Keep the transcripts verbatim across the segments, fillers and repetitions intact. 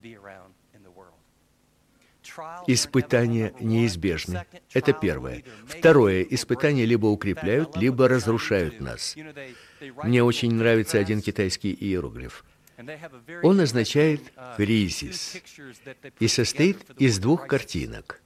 Испытания неизбежны. Это первое. Второе. Испытания либо укрепляют, либо разрушают нас. Мне очень нравится один китайский иероглиф. Он означает кризис и состоит из двух картинок.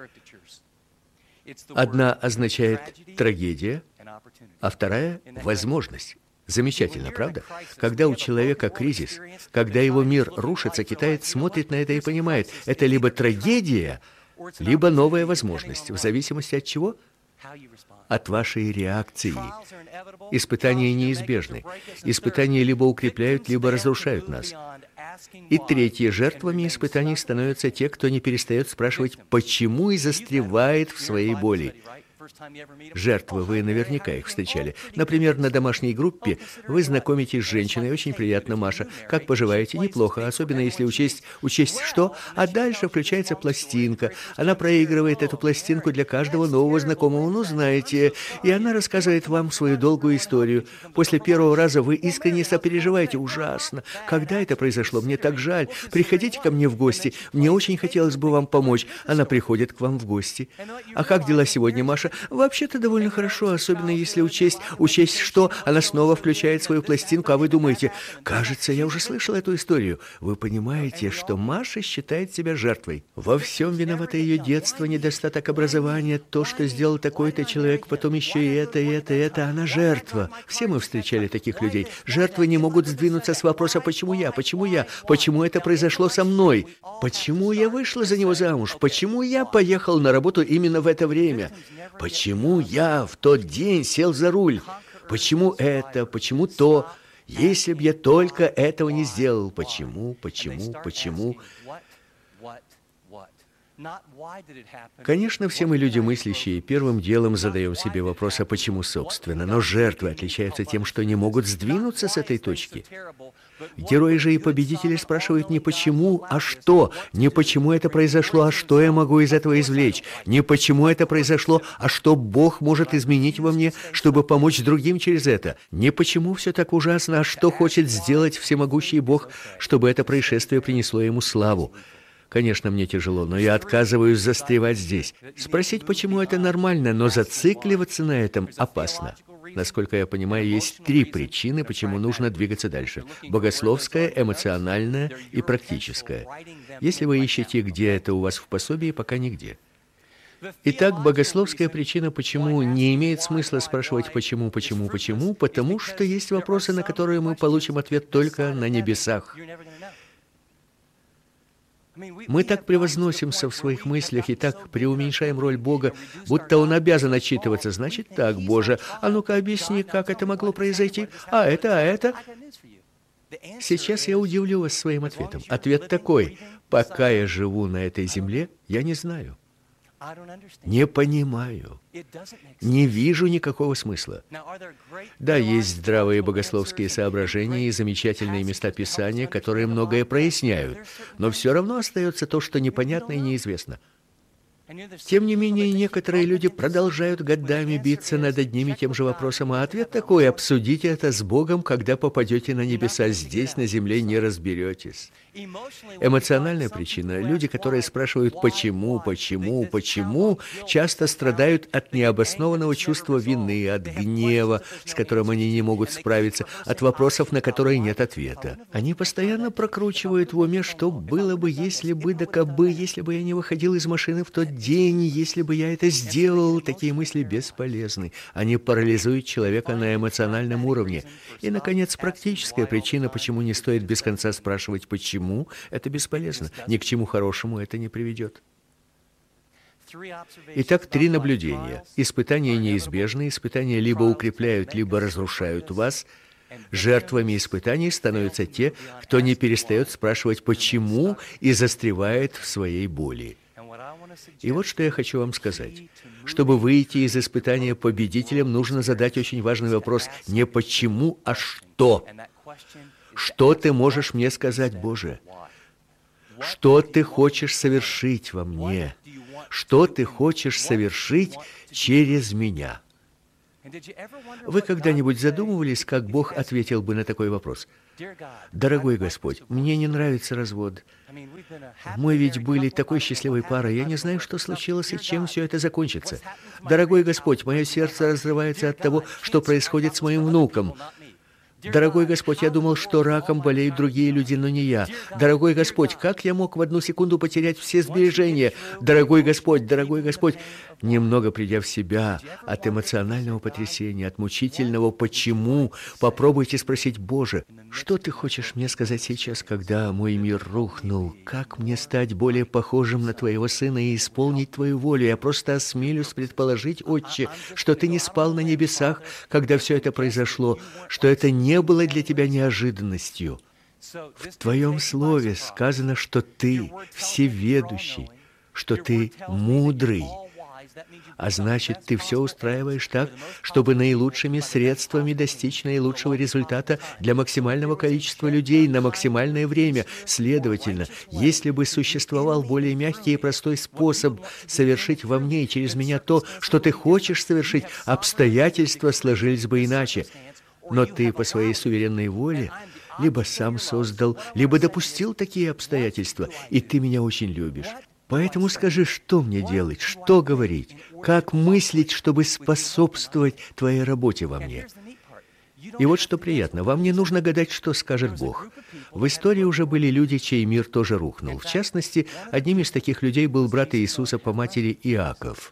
Одна означает трагедия, а вторая — возможность. Замечательно, правда? Когда у человека кризис, когда его мир рушится, китаец смотрит на это и понимает, это либо трагедия, либо новая возможность. В зависимости от чего? От вашей реакции. Испытания неизбежны. Испытания либо укрепляют, либо разрушают нас. И третье. Жертвами испытаний становятся те, кто не перестает спрашивать, почему, и застревает в своей боли. Жертвы, вы наверняка их встречали. Например, на домашней группе вы знакомитесь с женщиной. Очень приятно, Маша. Как поживаете? Неплохо, особенно если учесть, учесть что? А дальше включается пластинка. Она проигрывает эту пластинку для каждого нового знакомого. Ну, знаете, и она рассказывает вам свою долгую историю. После первого раза вы искренне сопереживаете. Ужасно. Когда это произошло? Мне так жаль. Приходите ко мне в гости. Мне очень хотелось бы вам помочь. Она приходит к вам в гости. А как дела сегодня, Маша? Вообще-то довольно хорошо, особенно если учесть, учесть, что она снова включает свою пластинку, а вы думаете, кажется, я уже слышал эту историю. Вы понимаете, что Маша считает себя жертвой. Во всем виновато ее детство, недостаток образования, то, что сделал такой-то человек, потом еще и это, и это, и это. Она жертва. Все мы встречали таких людей. Жертвы не могут сдвинуться с вопроса, почему я, почему я, почему это произошло со мной, почему я вышла за него замуж, почему я поехал на работу именно в это время. Почему я в тот день сел за руль? Почему это? Почему то? Если б я только этого не сделал, почему, почему, почему? Конечно, все мы люди мыслящие, первым делом задаем себе вопрос, а почему, собственно, но жертвы отличаются тем, что не могут сдвинуться с этой точки. Герои же и победители спрашивают не почему, а что, не почему это произошло, а что я могу из этого извлечь, не почему это произошло, а что Бог может изменить во мне, чтобы помочь другим через это, не почему все так ужасно, а что хочет сделать всемогущий Бог, чтобы это происшествие принесло ему славу. Конечно, мне тяжело, но я отказываюсь застревать здесь. Спросить, почему это нормально, но зацикливаться на этом опасно. Насколько я понимаю, есть три причины, почему нужно двигаться дальше. Богословская, эмоциональная и практическая. Если вы ищете, где это у вас в пособии, пока нигде. Итак, богословская причина, почему не имеет смысла спрашивать почему, почему, почему, потому что есть вопросы, на которые мы получим ответ только на небесах. Мы так превозносимся в своих мыслях и так преуменьшаем роль Бога, будто Он обязан отчитываться. Значит так, Боже, а ну-ка объясни, как это могло произойти? А это, а это? Сейчас я удивлю вас своим ответом. Ответ такой: пока я живу на этой земле, я не знаю. Не понимаю. Не вижу никакого смысла. Да, есть здравые богословские соображения и замечательные места Писания, которые многое проясняют, но все равно остается то, что непонятно и неизвестно. Тем не менее, некоторые люди продолжают годами биться над одним и тем же вопросом, а ответ такой: обсудите это с Богом, когда попадете на небеса, здесь, на земле, не разберетесь. Эмоциональная причина. Люди, которые спрашивают «почему?», «почему?», «почему?», часто страдают от необоснованного чувства вины, от гнева, с которым они не могут справиться, от вопросов, на которые нет ответа. Они постоянно прокручивают в уме, что было бы, если бы, да кабы, если бы я не выходил из машины в тот день, если бы я это сделал. Такие мысли бесполезны. Они парализуют человека на эмоциональном уровне. И, наконец, практическая причина, почему не стоит без конца спрашивать «почему?», это бесполезно. Ни к чему хорошему это не приведет. Итак, три наблюдения. Испытания неизбежны, испытания либо укрепляют, либо разрушают вас. Жертвами испытаний становятся те, кто не перестает спрашивать «почему?» и застревает в своей боли. И вот что я хочу вам сказать. Чтобы выйти из испытания победителем, нужно задать очень важный вопрос не «почему?», а «что?». Что ты можешь мне сказать, Боже? Что ты хочешь совершить во мне? Что ты хочешь совершить через меня? Вы когда-нибудь задумывались, как Бог ответил бы на такой вопрос? Дорогой Господь, мне не нравится развод. Мы ведь были такой счастливой парой, я не знаю, что случилось и чем все это закончится. Дорогой Господь, мое сердце разрывается от того, что происходит с моим внуком. Дорогой Господь, я думал, что раком болеют другие люди, но не я. Дорогой Господь, как я мог в одну секунду потерять все сбережения? Дорогой Господь, дорогой Господь, немного придя в себя от эмоционального потрясения, от мучительного «почему?», попробуйте спросить: Боже, что Ты хочешь мне сказать сейчас, когда мой мир рухнул? Как мне стать более похожим на Твоего Сына и исполнить Твою волю? Я просто осмелюсь предположить, Отче, что Ты не спал на небесах, когда все это произошло, что это не было для Тебя неожиданностью. В Твоем Слове сказано, что Ты всеведущий, что Ты мудрый. А значит, Ты все устраиваешь так, чтобы наилучшими средствами достичь наилучшего результата для максимального количества людей на максимальное время. Следовательно, если бы существовал более мягкий и простой способ совершить во мне и через меня то, что Ты хочешь совершить, обстоятельства сложились бы иначе. Но Ты по своей суверенной воле либо сам создал, либо допустил такие обстоятельства, и Ты меня очень любишь. Поэтому скажи, что мне делать, что говорить, как мыслить, чтобы способствовать Твоей работе во мне. И вот что приятно, вам не нужно гадать, что скажет Бог. В истории уже были люди, чей мир тоже рухнул. В частности, одним из таких людей был брат Иисуса по матери Иаков.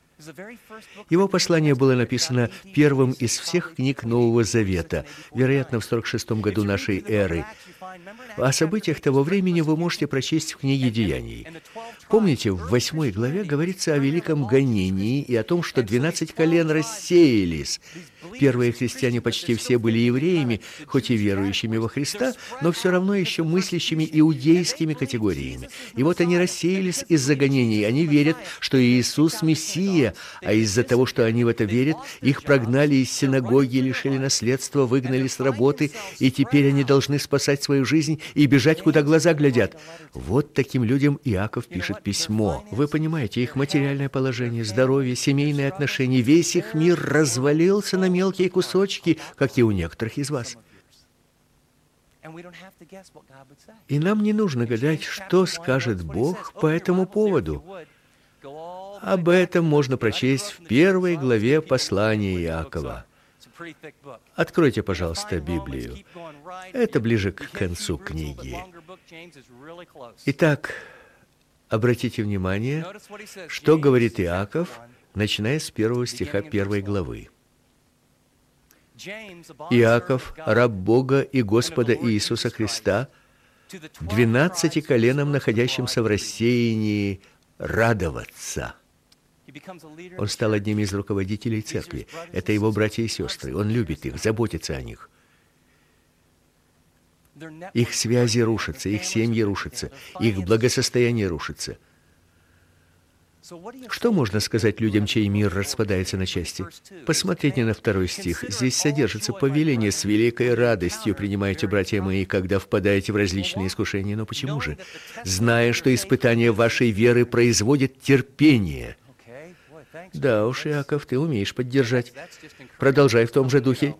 Его послание было написано первым из всех книг Нового Завета, вероятно, в сорок шестом году нашей эры. О событиях того времени вы можете прочесть в книге Деяний. Помните, в восьмой главе говорится о великом гонении и о том, что двенадцать колен рассеялись. Первые христиане почти все были евреями, хоть и верующими во Христа, но все равно еще мыслящими иудейскими категориями. И вот они рассеялись из-за гонений. Они верят, что Иисус Мессия, а из-за того, что они в это верят, их прогнали из синагоги, лишили наследства, выгнали с работы, и теперь они должны спасать свою жизнь и бежать, куда глаза глядят. Вот таким людям Иаков пишет письмо. Вы понимаете, их материальное положение, здоровье, семейные отношения, весь их мир развалился на мелкие кусочки, как и у некоторых из вас. И нам не нужно гадать, что скажет Бог по этому поводу. Об этом можно прочесть в первой главе послания Иакова. Откройте, пожалуйста, Библию. Это ближе к концу книги. Итак, обратите внимание, что говорит Иаков, начиная с первого стиха первой главы. Иаков, раб Бога и Господа Иисуса Христа, двенадцати коленам, находящимся в рассеянии, радоваться. Он стал одним из руководителей церкви. Это его братья и сестры. Он любит их, заботится о них. Их связи рушатся, их семьи рушатся, их благосостояние рушится. Что можно сказать людям, чей мир распадается на части? Посмотрите на второй стих. Здесь содержится повеление: «С великой радостью принимайте, братья мои, когда впадаете в различные искушения». Но почему же? Зная, что испытание вашей веры производит терпение. Да уж, Иаков, ты умеешь поддержать. Продолжай в том же духе.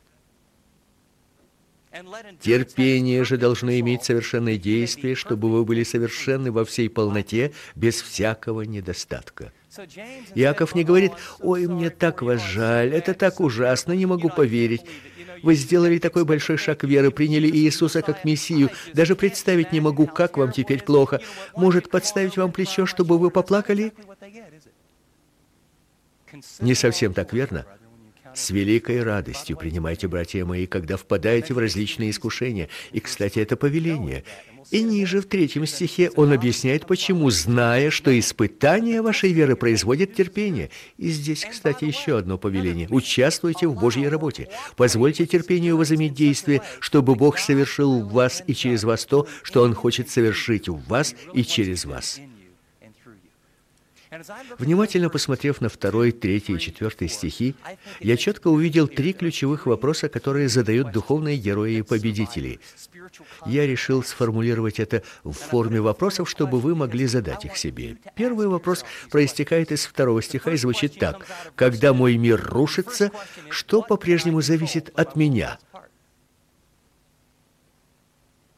Терпение же должно иметь совершенное действие, чтобы вы были совершенны во всей полноте, без всякого недостатка. Иаков не говорит: «Ой, мне так вас жаль, это так ужасно, не могу поверить. Вы сделали такой большой шаг веры, приняли Иисуса как Мессию. Даже представить не могу, как вам теперь плохо. Может, подставить вам плечо, чтобы вы поплакали?» Не совсем так, верно? «С великой радостью принимайте, братья мои, когда впадаете в различные искушения». И, кстати, это повеление. И ниже, в третьем стихе, он объясняет, почему, зная, что испытание вашей веры производит терпение. И здесь, кстати, еще одно повеление. Участвуйте в Божьей работе. Позвольте терпению возыметь действие, чтобы Бог совершил в вас и через вас то, что Он хочет совершить в вас и через вас. Внимательно посмотрев на второй, третий и четвертый стихи, я четко увидел три ключевых вопроса, которые задают духовные герои и победители. Я решил сформулировать это в форме вопросов, чтобы вы могли задать их себе. Первый вопрос проистекает из второго стиха и звучит так: «Когда мой мир рушится, что по-прежнему зависит от меня?»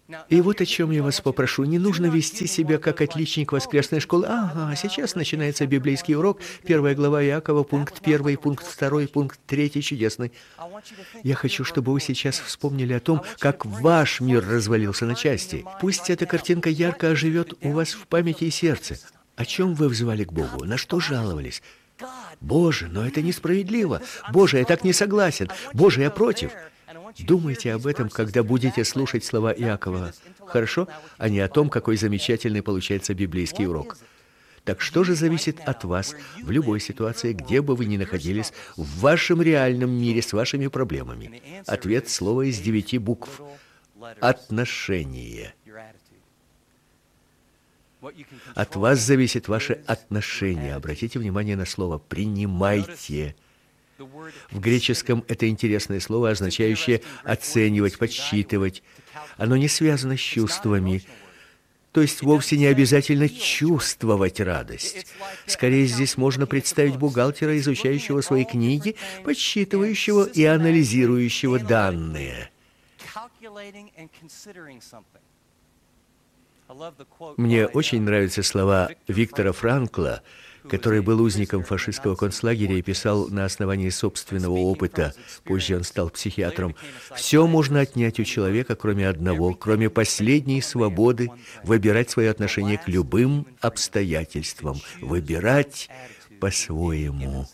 И вот о чем я вас попрошу. Не нужно вести себя как отличник воскресной школы. Ага, сейчас начинается библейский урок. Первая глава Иакова, пункт первый, пункт второй, пункт третий, чудесный. Я хочу, чтобы вы сейчас вспомнили о том, как ваш мир развалился на части. Пусть эта картинка ярко оживет у вас в памяти и сердце. О чем вы взывали к Богу? На что жаловались? Боже, но это несправедливо. Боже, я так не согласен. Боже, я против. Думайте об этом, когда будете слушать слова Иакова, хорошо? А не о том, какой замечательный получается библейский урок. Так что же зависит от вас в любой ситуации, где бы вы ни находились, в вашем реальном мире с вашими проблемами? Ответ — слово из девяти букв. Отношение. От вас зависит ваше отношение. Обратите внимание на слово «принимайте». В греческом это интересное слово, означающее оценивать, подсчитывать. Оно не связано с чувствами. То есть вовсе не обязательно чувствовать радость. Скорее, здесь можно представить бухгалтера, изучающего свои книги, подсчитывающего и анализирующего данные. Мне очень нравятся слова Виктора Франкла, который был узником фашистского концлагеря и писал на основании собственного опыта. Позже он стал психиатром. «Все можно отнять у человека, кроме одного, кроме последней свободы, выбирать свое отношение к любым обстоятельствам, выбирать по-своему».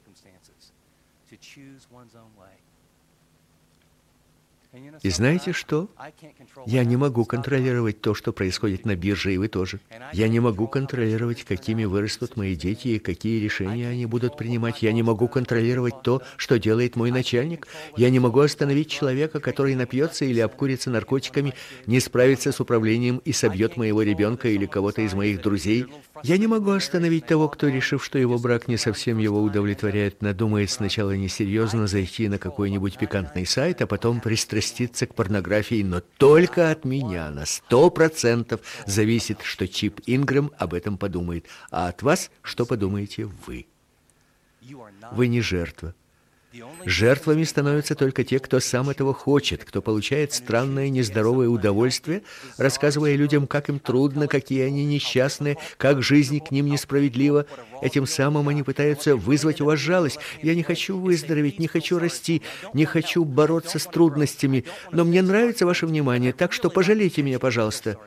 И знаете что? Я не могу контролировать то, что происходит на бирже, и вы тоже. Я не могу контролировать, какими вырастут мои дети и какие решения они будут принимать. Я не могу контролировать то, что делает мой начальник. Я не могу остановить человека, который напьется или обкурится наркотиками, не справится с управлением и собьет моего ребенка или кого-то из моих друзей. Я не могу остановить того, кто, решив, что его брак не совсем его удовлетворяет, надумает сначала несерьезно зайти на какой-нибудь пикантный сайт, а потом пристраститься к порнографии, но только от меня на сто процентов зависит, что Чип Ингрэм об этом подумает, а от вас, что подумаете вы. Вы не жертва. Жертвами становятся только те, кто сам этого хочет, кто получает странное нездоровое удовольствие, рассказывая людям, как им трудно, какие они несчастные, как жизнь к ним несправедлива. Этим самым они пытаются вызвать у вас жалость. Я не хочу выздороветь, не хочу расти, не хочу бороться с трудностями, но мне нравится ваше внимание, так что пожалейте меня, пожалуйста.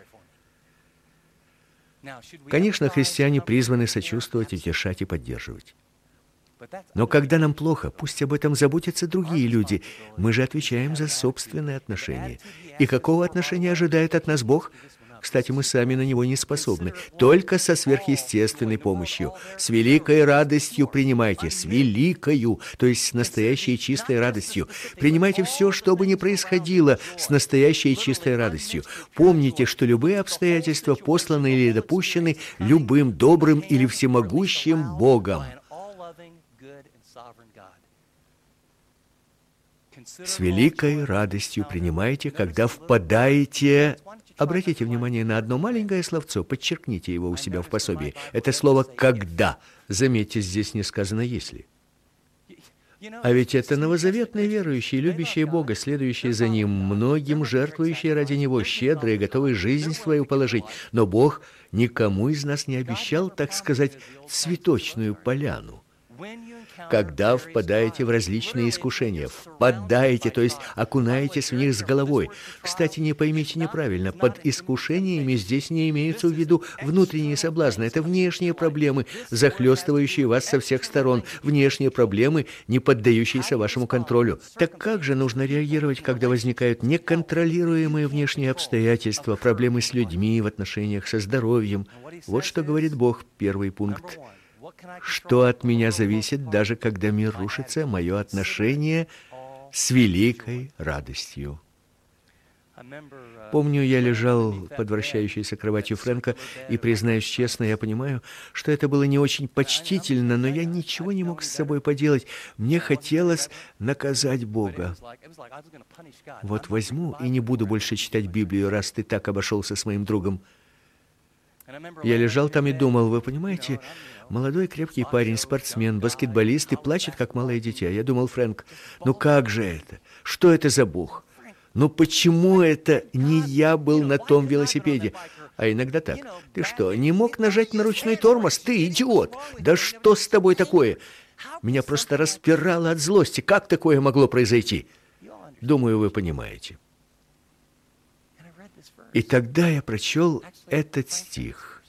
Конечно, христиане призваны сочувствовать, утешать и поддерживать. Но когда нам плохо, пусть об этом заботятся другие люди. Мы же отвечаем за собственные отношения. И какого отношения ожидает от нас Бог? Кстати, мы сами на него не способны. Только со сверхъестественной помощью. С великой радостью принимайте. С великою, то есть с настоящей чистой радостью. Принимайте все, что бы ни происходило, с настоящей чистой радостью. Помните, что любые обстоятельства посланы или допущены любым добрым или всемогущим Богом. С великой радостью принимайте, когда впадаете... Обратите внимание на одно маленькое словцо, подчеркните его у себя в пособии. Это слово «когда». Заметьте, здесь не сказано «если». А ведь это новозаветные верующие, любящие Бога, следующие за Ним, многим жертвующие ради Него, щедрые, готовые жизнь свою положить. Но Бог никому из нас не обещал, так сказать, цветочную поляну. Когда впадаете в различные искушения, впадаете, то есть окунаетесь в них с головой. Кстати, не поймите неправильно, под искушениями здесь не имеются в виду внутренние соблазны. Это внешние проблемы, захлестывающие вас со всех сторон, внешние проблемы, не поддающиеся вашему контролю. Так как же нужно реагировать, когда возникают неконтролируемые внешние обстоятельства, проблемы с людьми, в отношениях со здоровьем? Вот что говорит Бог, первый пункт. Что от меня зависит, даже когда мир рушится, мое отношение с великой радостью. Помню, я лежал под вращающейся кроватью Фрэнка, и, признаюсь честно, я понимаю, что это было не очень почтительно, но я ничего не мог с собой поделать. Мне хотелось наказать Бога. Вот возьму и не буду больше читать Библию, раз ты так обошелся с моим другом. Я лежал там и думал, вы понимаете, молодой крепкий парень, спортсмен, баскетболист и плачет, как малое дитя. Я думал, Фрэнк, ну как же это? Что это за Бог? Ну почему это не я был на том велосипеде? А иногда так. Ты что, не мог нажать на ручной тормоз? Ты идиот! Да что с тобой такое? Меня просто распирало от злости. Как такое могло произойти? Думаю, вы понимаете. И тогда я прочел этот стих.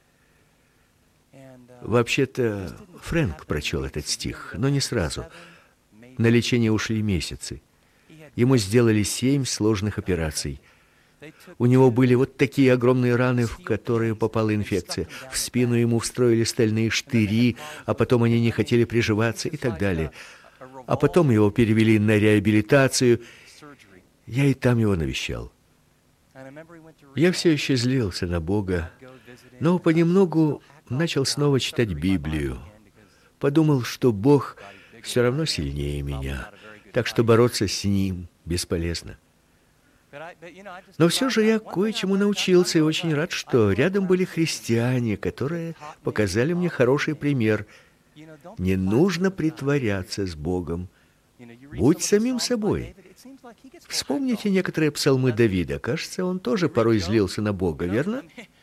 Вообще-то, Фрэнк прочел этот стих, но не сразу. На лечение ушли месяцы. Ему сделали семь сложных операций. У него были вот такие огромные раны, в которые попала инфекция. В спину ему встроили стальные штыри, а потом они не хотели приживаться и так далее. А потом его перевели на реабилитацию. Я и там его навещал. Я все еще злился на Бога, но понемногу начал снова читать Библию. Подумал, что Бог все равно сильнее меня, так что бороться с Ним бесполезно. Но все же я кое-чему научился и очень рад, что рядом были христиане, которые показали мне хороший пример. Не нужно притворяться с Богом. Будь самим собой. Вспомните некоторые псалмы Давида. Кажется, он тоже порой злился на Бога, верно?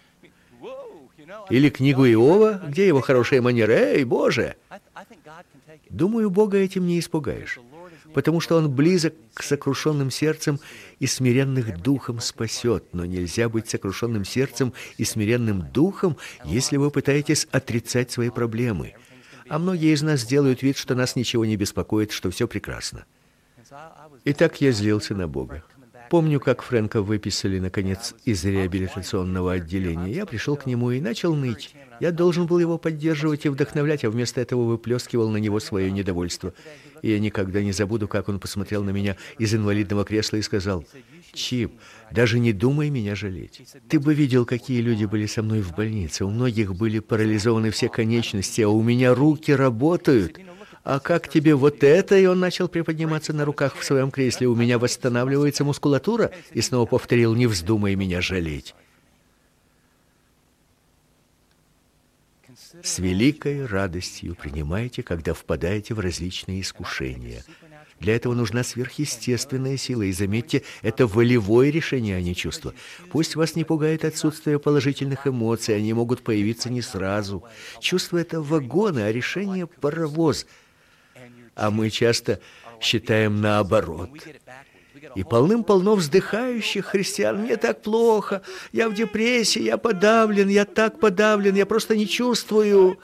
Или книгу Иова, где его хорошие манеры. Эй, Боже! Думаю, Бога этим не испугаешь, потому что Он близок к сокрушенным сердцем и смиренных духом спасет. Но нельзя быть сокрушенным сердцем и смиренным духом, если вы пытаетесь отрицать свои проблемы. А многие из нас делают вид, что нас ничего не беспокоит, что все прекрасно. Итак, я злился на Бога. Помню, как Фрэнка выписали, наконец, из реабилитационного отделения. Я пришел к нему и начал ныть. Я должен был его поддерживать и вдохновлять, а вместо этого выплескивал на него свое недовольство. И я никогда не забуду, как он посмотрел на меня из инвалидного кресла и сказал: «Чип, даже не думай меня жалеть. Ты бы видел, какие люди были со мной в больнице. У многих были парализованы все конечности, а у меня руки работают. А как тебе вот это?» И он начал приподниматься на руках в своем кресле. «У меня восстанавливается мускулатура». И снова повторил: «Не вздумай меня жалеть». С великой радостью принимайте, когда впадаете в различные искушения. Для этого нужна сверхъестественная сила, и заметьте, это волевое решение, а не чувство. Пусть вас не пугает отсутствие положительных эмоций, они могут появиться не сразу. Чувство — это вагоны, а решение — паровоз. А мы часто считаем наоборот. И полным-полно вздыхающих христиан: «Мне так плохо, я в депрессии, я подавлен, я так подавлен, я просто не чувствую».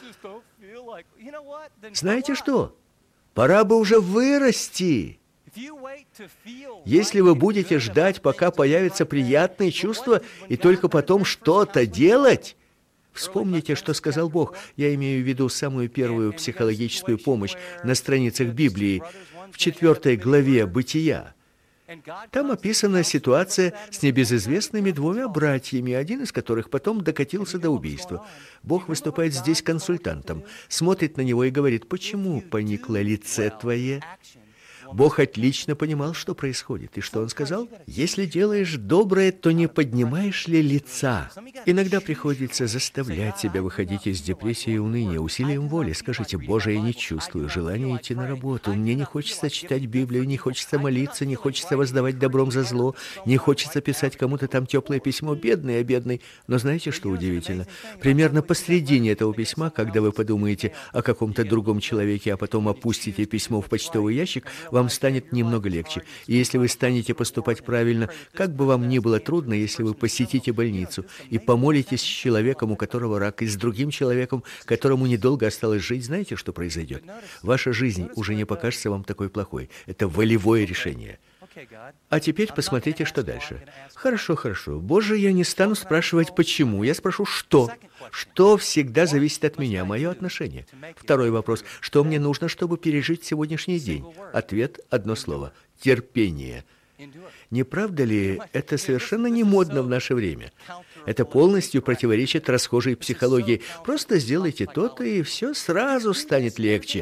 Знаете что? Пора бы уже вырасти. Если вы будете ждать, пока появятся приятные чувства, и только потом что-то делать... Вспомните, что сказал Бог. Я имею в виду самую первую психологическую помощь на страницах Библии, в четвертой главе Бытия. Там описана ситуация с небезызвестными двумя братьями, один из которых потом докатился до убийства. Бог выступает здесь консультантом, смотрит на него и говорит: «Почему поникло лице твое?» Бог отлично понимал, что происходит. И что он сказал? «Если делаешь доброе, то не поднимаешь ли лица?» Иногда приходится заставлять себя выходить из депрессии и уныния усилием воли. Скажите: «Боже, я не чувствую желания идти на работу. Мне не хочется читать Библию, не хочется молиться, не хочется воздавать добром за зло, не хочется писать кому-то там теплое письмо. Бедный, я бедный». Но знаете, что удивительно? Примерно посредине этого письма, когда вы подумаете о каком-то другом человеке, а потом опустите письмо в почтовый ящик, вам станет немного легче. И если вы станете поступать правильно, как бы вам ни было трудно, если вы посетите больницу и помолитесь с человеком, у которого рак, и с другим человеком, которому недолго осталось жить, знаете, что произойдет? Ваша жизнь уже не покажется вам такой плохой. Это волевое решение. А теперь посмотрите, что дальше. Хорошо, хорошо. Боже, я не стану спрашивать, почему. Я спрошу, что? Что всегда зависит от меня, мое отношение. Второй вопрос. Что мне нужно, чтобы пережить сегодняшний день? Ответ — одно слово. Терпение. Не правда ли, это совершенно не модно в наше время? Это полностью противоречит расхожей психологии. Просто сделайте то-то, и все сразу станет легче.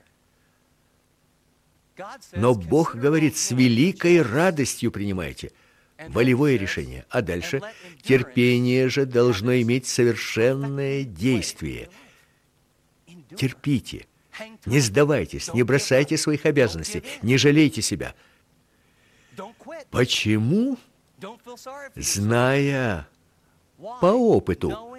Но Бог говорит: с великой радостью принимайте. Волевое решение. А дальше? Терпение же должно иметь совершенное действие. Терпите. Не сдавайтесь, не бросайте своих обязанностей, не жалейте себя. Почему? Зная по опыту,